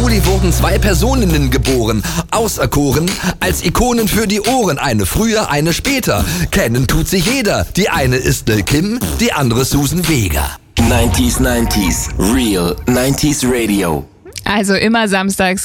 Juli wurden 2 Personinnen geboren, auserkoren als Ikonen für die Ohren. Eine früher, eine später. Kennen tut sie jeder. Die eine ist Lil Kim, die andere Susan Vega. 90s, Real 90s Radio. Also immer samstags